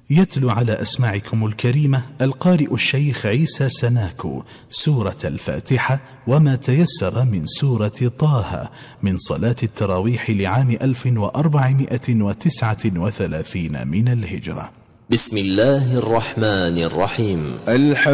يتلو على أسماعكم الكريمة القارئ الشيخ عيسى سناكو سورة الفاتحة وما تيسر من سورة طه من صلاة التراويح لعام 1439 من الهجرة. بسم الله الرحمن الرحيم.